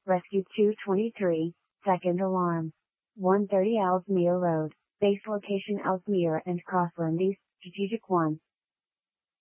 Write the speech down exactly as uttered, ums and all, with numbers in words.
Rescue two twenty-three, second alarm. one thirty Ellesmere Road, base location Ellesmere and Crossland East, Strategic one.